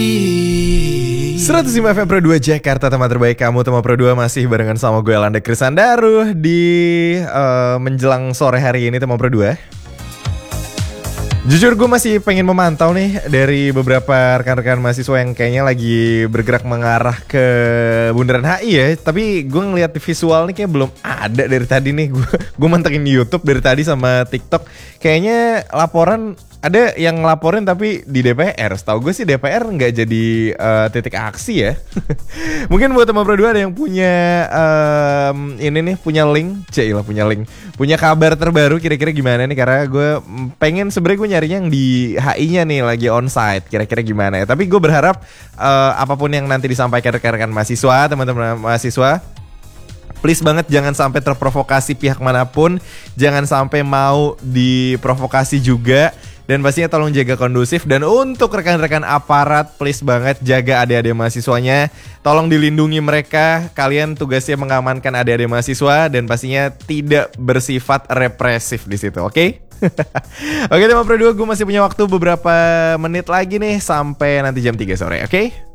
105 FM Pro 2 Jakarta, teman terbaik kamu. Teman Pro 2 masih barengan sama gue Landa Krisandaru di menjelang sore hari ini, teman Pro 2. Jujur gue masih pengen memantau nih dari beberapa rekan-rekan mahasiswa yang kayaknya lagi bergerak mengarah ke Bundaran HI ya. Tapi gue ngeliat di visual nih kayak belum ada dari tadi nih. Gue mantengin di YouTube dari tadi sama TikTok. Kayaknya laporan ada yang ngelaporin tapi di DPR. Setahu gue sih DPR nggak jadi titik aksi ya. Mungkin buat teman Pro 2 ada yang punya ini nih, punya link, punya kabar terbaru kira-kira gimana nih, karena gue pengen sebenarnya gue nyarinya yang di HI-nya nih lagi onsite, kira-kira gimana ya. Tapi gue berharap apapun yang nanti disampaikan rekan-rekan mahasiswa, teman-teman mahasiswa, please banget jangan sampai terprovokasi pihak manapun, jangan sampai mau diprovokasi juga. Dan pastinya tolong jaga kondusif. Dan untuk rekan-rekan aparat, please banget jaga adik-adik mahasiswanya. Tolong dilindungi mereka. Kalian tugasnya mengamankan adik-adik mahasiswa dan pastinya tidak bersifat represif di situ, oke? Oke, teman Pro 2, gue masih punya waktu beberapa menit lagi nih sampai nanti jam 3 sore, oke?